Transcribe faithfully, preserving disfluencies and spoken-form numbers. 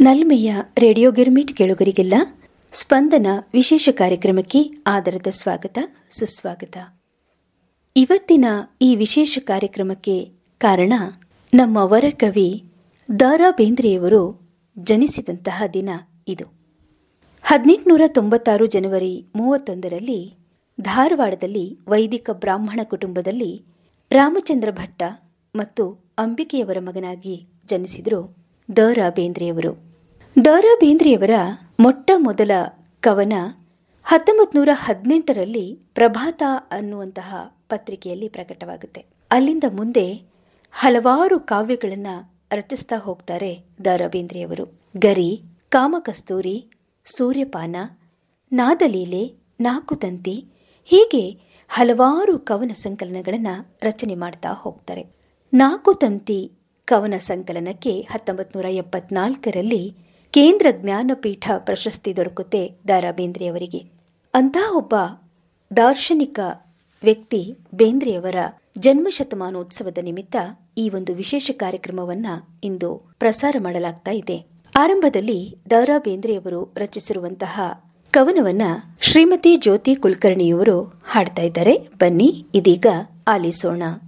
ನಲ್ಮೆಯ radio girmit ಕೇಳುಗರಿಗೆಲ್ಲ ಸ್ಪಂದನ ವಿಶೇಷ ಕಾರ್ಯಕ್ರಮಕ್ಕೆ ಆದರದ ಸ್ವಾಗತ ಸುಸ್ವಾಗತ. ಇವತ್ತಿನ ಈ ವಿಶೇಷ ಕಾರ್ಯಕ್ರಮಕ್ಕೆ ಕಾರಣ ನಮ್ಮ ವರಕವಿ ದ ರಾ ಬೇಂದ್ರೆಯವರು ಜನಿಸಿದಂತಹ ದಿನ ಇದು. ಹದಿನೆಂಟುನೂರ ತೊಂಬತ್ತಾರು ಜನವರಿ ಮೂವತ್ತೊಂದರಲ್ಲಿ ಧಾರವಾಡದಲ್ಲಿ ವೈದಿಕ ಬ್ರಾಹ್ಮಣ ಕುಟುಂಬದಲ್ಲಿ ರಾಮಚಂದ್ರ ಭಟ್ಟ ಮತ್ತು ಅಂಬಿಕೆಯವರ ಮಗನಾಗಿ ಜನಿಸಿದರು ದ ರಾ ಬೇಂದ್ರೆಯವರು. ದ ರಾ ಬೇಂದ್ರೆಯವರ ಮೊಟ್ಟ ಮೊದಲ ಕವನ ಹತ್ತೊಂಬತ್ತು ನೂರ ಹದಿನೆಂಟರಲ್ಲಿ ಪ್ರಭಾತ ಅನ್ನುವಂತಹ ಪತ್ರಿಕೆಯಲ್ಲಿ ಪ್ರಕಟವಾಗುತ್ತೆ. ಅಲ್ಲಿಂದ ಮುಂದೆ ಹಲವಾರು ಕಾವ್ಯಗಳನ್ನು ರಚಿಸ್ತಾ ಹೋಗ್ತಾರೆ ದ ರಾ ಬೇಂದ್ರೆಯವರು. ಗರಿ, ಕಾಮಕಸ್ತೂರಿ, ಸೂರ್ಯಪಾನ, ನಾದಲೀಲೆ, ನಾಕುತಂತಿ ಹೀಗೆ ಹಲವಾರು ಕವನ ಸಂಕಲನಗಳನ್ನು ರಚನೆ ಮಾಡ್ತಾ ಹೋಗ್ತಾರೆ. ನಾಕುತಂತಿ ಕವನ ಸಂಕಲನಕ್ಕೆ ಹತ್ತೊಂಬತ್ತು ನೂರ ಎಪ್ಪತ್ನಾಲ್ಕರಲ್ಲಿ ಕೇಂದ್ರ ಜ್ಞಾನಪೀಠ ಪ್ರಶಸ್ತಿ ದೊರಕುತ್ತೆ ದ ರಾ ಬೇಂದ್ರೆಯವರಿಗೆ. ಅಂತಹ ಒಬ್ಬ ದಾರ್ಶನಿಕ ವ್ಯಕ್ತಿ ಬೇಂದ್ರೆಯವರ ಜನ್ಮಶತಮಾನೋತ್ಸವದ ನಿಮಿತ್ತ ಈ ಒಂದು ವಿಶೇಷ ಕಾರ್ಯಕ್ರಮವನ್ನ ಇಂದು ಪ್ರಸಾರ ಮಾಡಲಾಗ್ತಾ ಇದೆ. ಆರಂಭದಲ್ಲಿ ದ ರಾ ಬೇಂದ್ರೆಯವರು ರಚಿಸಿರುವಂತಹ ಕವನವನ್ನ ಶ್ರೀಮತಿ ಜ್ಯೋತಿ ಕುಲಕರ್ಣಿಯವರು ಹಾಡ್ತಾ ಇದ್ದಾರೆ. ಬನ್ನಿ ಇದೀಗ ಆಲಿಸೋಣ.